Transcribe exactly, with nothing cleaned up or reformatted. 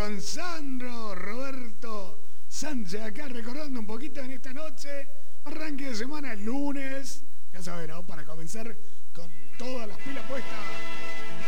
con Sandro Roberto Sánchez acá recordando un poquito en esta noche, arranque de semana, lunes, ya saben, ¿no? Para comenzar con todas las pilas puestas.